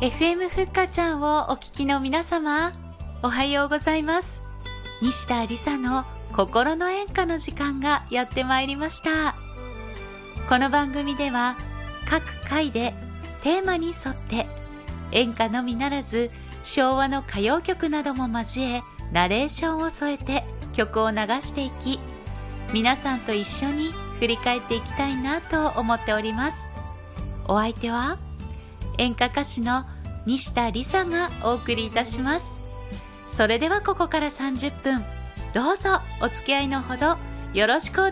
FM ふっかちゃんをお聞きの皆様、おはようございます。西田理沙の心の演歌の時間がやってまいりました。この番組では各回でテーマに沿って演歌のみならず昭和の歌謡曲なども交えナレーションを添えて曲を流していき、皆さんと一緒に振り返っていきたいなと思っております。お相手は演歌歌手の西田理沙がお送りいたします。それではここから30分、どうぞお付き合いのほどよろしくお願